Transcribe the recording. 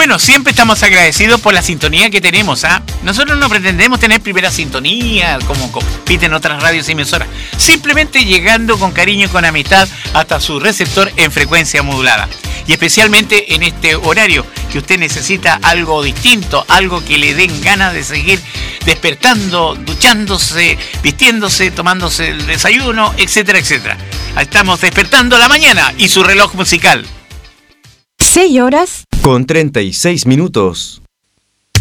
bueno, siempre estamos agradecidos por la sintonía que tenemos, ¿ah? Nosotros no pretendemos tener primera sintonía, como compiten otras radios y emisoras. Simplemente llegando con cariño y con amistad hasta su receptor en frecuencia modulada. Y especialmente en este horario, que usted necesita algo distinto, algo que le den ganas de seguir despertando, duchándose, vistiéndose, tomándose el desayuno, etcétera, etcétera. Estamos despertando la mañana y su reloj musical. 6 horas con 36 minutos.